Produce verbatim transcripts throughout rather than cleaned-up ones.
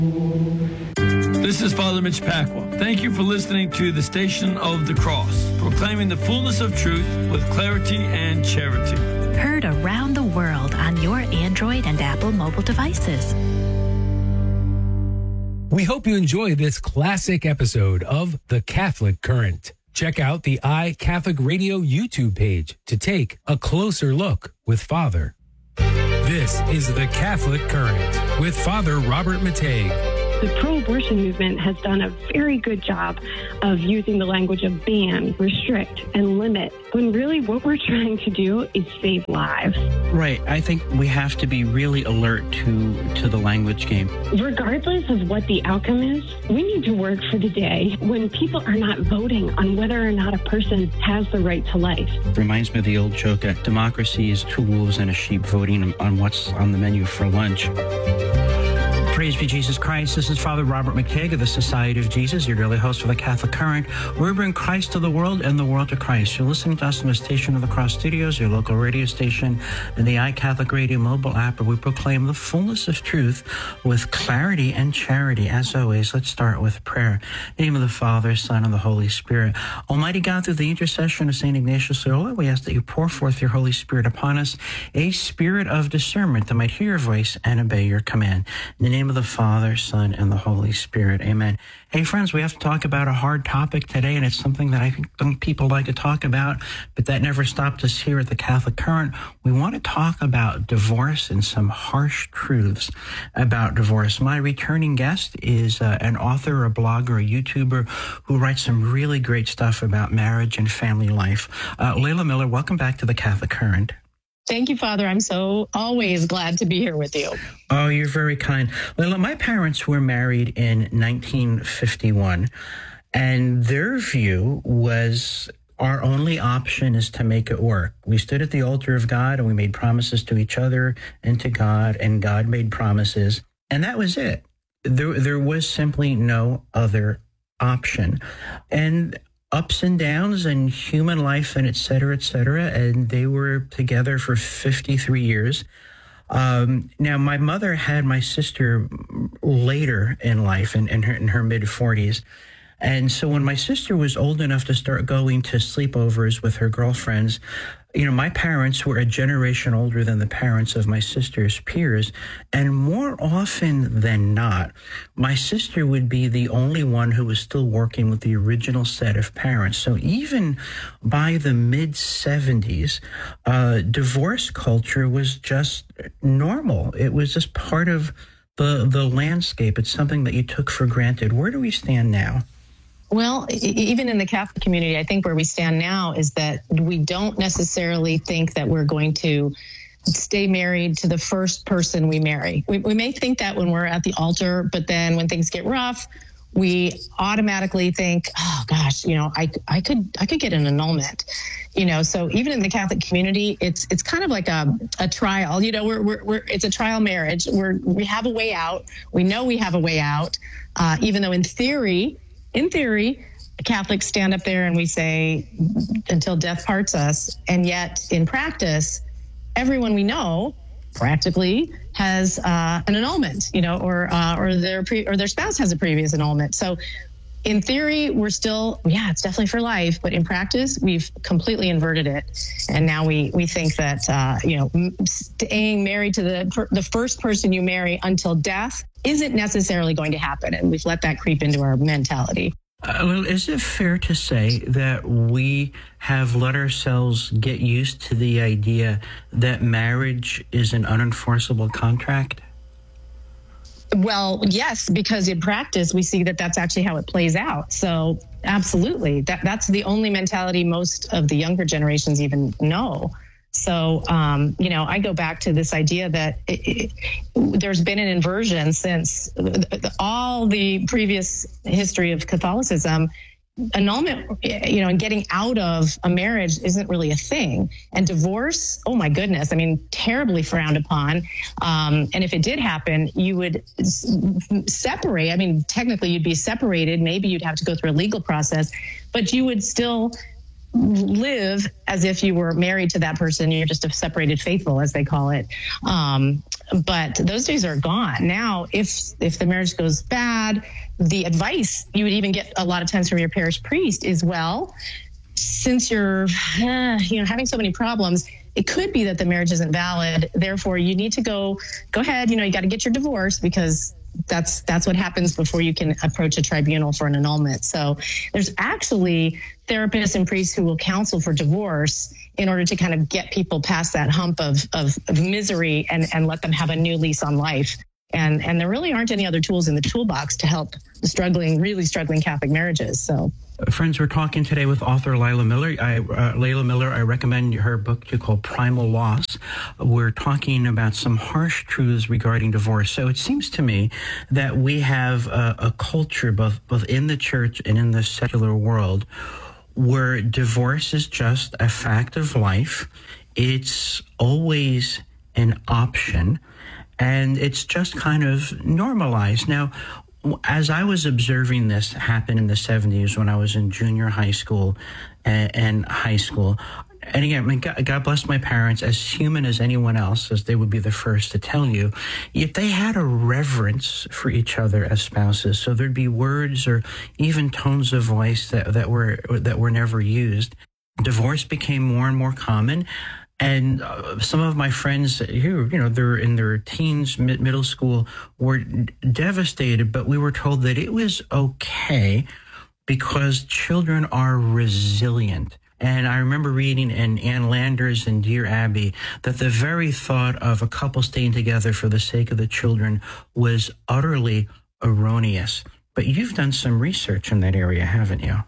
This is Father Mitch Pacwa. Thank you for listening to the Station of the Cross, proclaiming the fullness of truth with clarity and charity. Heard around the world on your Android and Apple mobile devices. We hope you enjoy this classic episode of The Catholic Current. Check out the iCatholic Radio YouTube page to take a closer look with Father. This is The Catholic Current with Father Robert Matei. The pro-abortion movement has done a very good job of using the language of ban, restrict, and limit, when really what we're trying to do is save lives. Right. I think we have to be really alert to, to the language game. Regardless of what the outcome is, we need to work for the day when people are not voting on whether or not a person has the right to life. It reminds me of the old joke that democracy is two wolves and a sheep voting on what's on the menu for lunch. Praise be Jesus Christ. This is Father Robert McKeag of the Society of Jesus, your daily host for the Catholic Current. We bring Christ to the world and the world to Christ. You're listening to us in the Station of the Cross Studios, your local radio station, and the iCatholic Radio mobile app, where we proclaim the fullness of truth with clarity and charity. As always, let's start with prayer. In the name of the Father, Son, and the Holy Spirit. Almighty God, through the intercession of Saint Ignatius Loyola, we ask that you pour forth your Holy Spirit upon us, a spirit of discernment that might hear your voice and obey your command. In the name of the Father, Son, and the Holy Spirit. Amen. Hey, friends, we have to talk about a hard topic today, and it's something that I think people like to talk about, but that never stopped us here at the Catholic Current. We want to talk about divorce and some harsh truths about divorce. My returning guest is uh, an author, a blogger, a YouTuber who writes some really great stuff about marriage and family life. Uh, Layla Miller, welcome back to the Catholic Current. Thank you, Father. I'm so always glad to be here with you. Oh, you're very kind. Layla, my parents were married in nineteen fifty-one, and their view was our only option is to make it work. We stood at the altar of God, and we made promises to each other and to God, and God made promises, and that was it. There, there was simply no other option. And ups and downs and human life and et cetera, et cetera. And they were together for fifty-three years. Um, now, my mother had my sister later in life, in, in her, in her mid forties. And so when my sister was old enough to start going to sleepovers with her girlfriends, you know, my parents were a generation older than the parents of my sister's peers. And more often than not, my sister would be the only one who was still working with the original set of parents. So even by the mid seventies, uh, divorce culture was just normal. It was just part of the, the landscape. It's something that you took for granted. Where do we stand now? Well, even in the Catholic community, I think where we stand now is that we don't necessarily think that we're going to stay married to the first person we marry. We, we may think that when we're at the altar, but then when things get rough, we automatically think, oh gosh, you know, I, I could I could get an annulment. You know, so even in the Catholic community, it's it's kind of like a, a trial. You know, we're, we're we're it's a trial marriage. We're we have a way out. We know we have a way out, uh, even though in theory. In theory, Catholics stand up there and we say, until death parts us. And yet, in practice, everyone we know practically has uh, an annulment, you know, or uh, or their pre- or their spouse has a previous annulment. So, in theory, we're still, yeah, it's definitely for life. But in practice, we've completely inverted it, and now we we think that uh, you know, staying married to the the first person you marry until death isn't necessarily going to happen, and we've let that creep into our mentality. Uh, well, is it fair to say that we have let ourselves get used to the idea that marriage is an unenforceable contract? Well, yes, because in practice, we see that that's actually how it plays out. So absolutely, that that's the only mentality most of the younger generations even know. So, um, you know, I go back to this idea that it, it, there's been an inversion since all the previous history of Catholicism. Annulment, you know, and getting out of a marriage isn't really a thing. And divorce, oh my goodness, I mean, terribly frowned upon. Um, and if it did happen, you would s- separate. I mean, technically you'd be separated. Maybe you'd have to go through a legal process, but you would still live as if you were married to that person. You're just a separated faithful, as they call it. Um, but those days are gone. Now, if if the marriage goes bad, the advice you would even get a lot of times from your parish priest is, well, since you're uh, you know having so many problems, it could be that the marriage isn't valid. Therefore, you need to go go ahead. You know, you got to get your divorce, because that's that's what happens before you can approach a tribunal for an annulment. So there's actually therapists and priests who will counsel for divorce in order to kind of get people past that hump of of, of misery and, and let them have a new lease on life. And and there really aren't any other tools in the toolbox to help struggling, really struggling Catholic marriages. So, friends, we're talking today with author Lila Miller. I, uh, Layla Miller, I recommend her book to called Primal Loss. We're talking about some harsh truths regarding divorce. So it seems to me that we have a, a culture, both both in the church and in the secular world, where divorce is just a fact of life. It's always an option. And it's just kind of normalized. Now, as I was observing this happen in the seventies when I was in junior high school and, and high school, and again, I mean, God, God bless my parents, as human as anyone else, as they would be the first to tell you, yet they had a reverence for each other as spouses. So there'd be words or even tones of voice that, that were that were never used. Divorce became more and more common. And uh, some of my friends who, you know, they're in their teens, mid- middle school, were d- devastated, but we were told that it was okay because children are resilient. And I remember reading in Ann Landers and Dear Abby that the very thought of a couple staying together for the sake of the children was utterly erroneous. But you've done some research in that area, haven't you?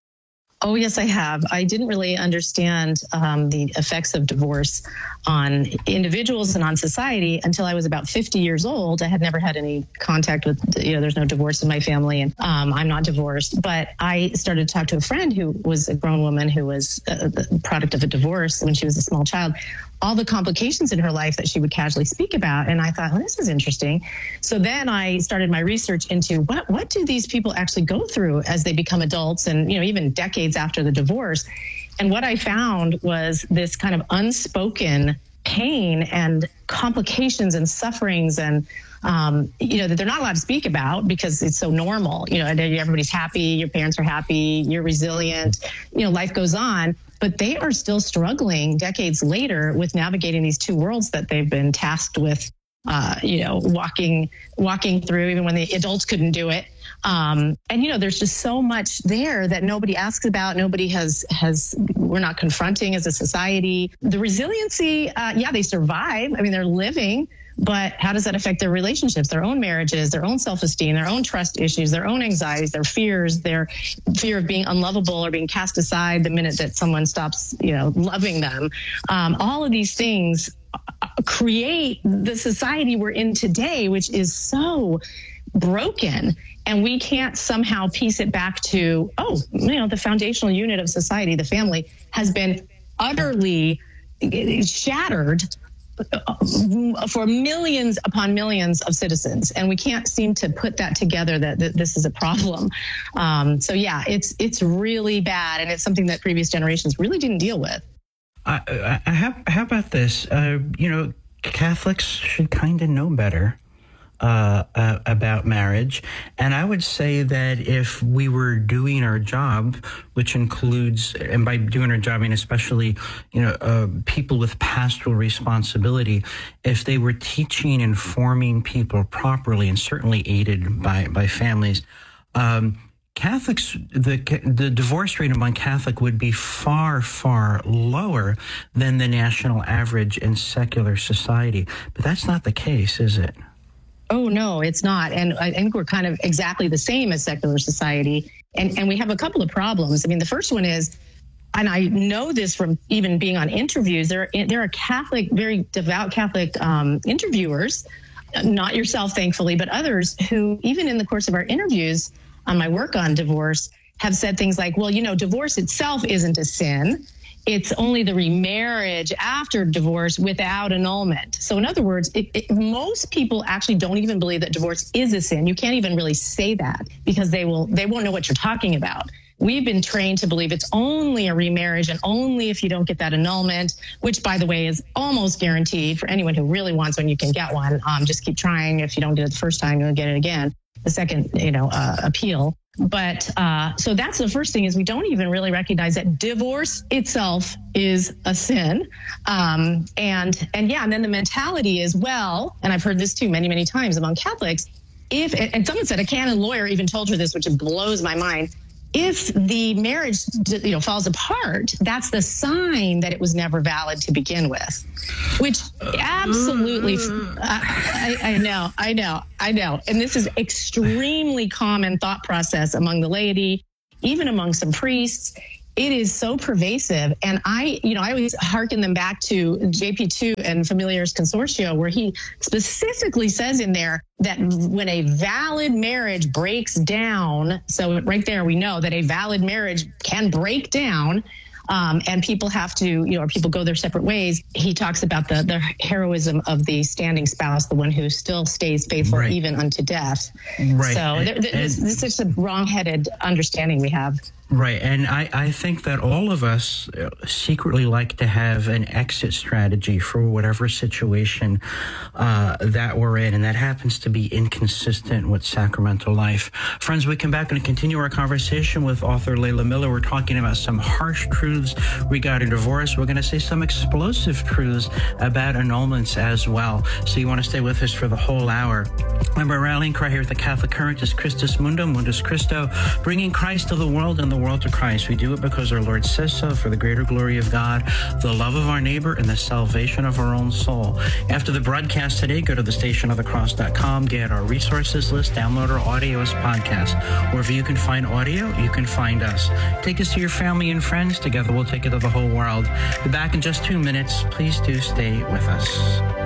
Oh, yes, I have. I didn't really understand um, the effects of divorce on individuals and on society until I was about fifty years old. I had never had any contact with, you know, there's no divorce in my family, and um, I'm not divorced. But I started to talk to a friend who was a grown woman who was a, the product of a divorce when she was a small child, all the complications in her life that she would casually speak about. And I thought, well, this is interesting. So then I started my research into what, what do these people actually go through as they become adults and, you know, even decades after the divorce. And what I found was this kind of unspoken pain and complications and sufferings and, um, you know, that they're not allowed to speak about because it's so normal. You know, everybody's happy, your parents are happy, you're resilient, you know, life goes on. But they are still struggling decades later with navigating these two worlds that they've been tasked with, uh, you know, walking walking through, even when the adults couldn't do it. Um, and, you know, there's just so much there that nobody asks about. Nobody has, has we're not confronting as a society. The resiliency, uh, yeah, they survive. I mean, they're living. But how does that affect their relationships, their own marriages, their own self-esteem, their own trust issues, their own anxieties, their fears, their fear of being unlovable or being cast aside the minute that someone stops, you know, loving them? Um, all of these things create the society we're in today, which is so broken. And we can't somehow piece it back to, oh, you know, the foundational unit of society, the family, has been utterly shattered for millions upon millions of citizens. And we can't seem to put that together that, that this is a problem. Um, so, yeah, it's it's really bad. And it's something that previous generations really didn't deal with. Uh, how, how about this? Uh, you know, Catholics should kind of know better uh, uh, about marriage. And I would say that if we were doing our job, which includes, and by doing our job, I mean especially, you know, uh, people with pastoral responsibility, if they were teaching and forming people properly, and certainly aided by, by families, um, Catholics, the the divorce rate among Catholic would be far, far lower than the national average in secular society. But that's not the case, is it? Oh, no, it's not. And I think we're kind of exactly the same as secular society. And and we have a couple of problems. I mean, the first one is, and I know this from even being on interviews, there are, there are Catholic, very devout Catholic um, interviewers, not yourself, thankfully, but others who, even in the course of our interviews on my work on divorce, have said things like, well, you know, divorce itself isn't a sin. It's only the remarriage after divorce without annulment. So in other words, it, it, most people actually don't even believe that divorce is a sin. You can't even really say that because they will they won't know what you're talking about. we've been trained to believe it's only a remarriage and only if you don't get that annulment, which, by the way, is almost guaranteed for anyone who really wants one. You can get one. Um, just keep trying. If you don't get it the first time, you'll get it again. The second, you know, uh, appeal. But uh, so that's the first thing, is we don't even really recognize that divorce itself is a sin. Um, and and yeah, and then the mentality is, well, and I've heard this too many, many times among Catholics, if, and someone said a canon lawyer even told her this, which blows my mind. If the marriage, you know, falls apart, that's the sign that it was never valid to begin with, which absolutely, I, I, I know, I know, I know. And this is extremely common thought process among the laity, even among some priests. It is so pervasive. And I, you know, I always hearken them back to J P two and Familiaris Consortio, where he specifically says in there that when a valid marriage breaks down, so right there we know that a valid marriage can break down, um, and people have to, you know, or people go their separate ways. He talks about the, the heroism of the standing spouse, the one who still stays faithful right. even unto death. Right. So and, there, this, and, this is a wrong-headed understanding we have. Right. And I, I think that all of us secretly like to have an exit strategy for whatever situation uh, that we're in. And that happens to be inconsistent with sacramental life. Friends, we come back and continue our conversation with author Layla Miller. We're talking about some harsh truths regarding divorce. We're going to say some explosive truths about annulments as well. So you want to stay with us for the whole hour. Remember, our rallying cry here at the Catholic Current is Christus Mundum, Mundus Christo, bringing Christ to the world and the world to Christ. We do it because our Lord says so, for the greater glory of God, the love of our neighbor, and the salvation of our own soul. After the broadcast today, go to the station of the cross dot com, get our resources list, download our audio as podcast. Wherever you can find audio, you can find us. Take us to your family and friends. Together we'll take it to the whole world. Be back in just two minutes. Please do stay with us.